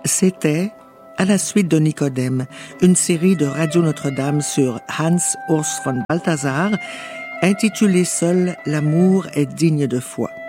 C'était À la suite de Nicodème, une série de Radio Notre-Dame sur Hans Urs von Balthasar, intitulée Seul l'amour est digne de foi.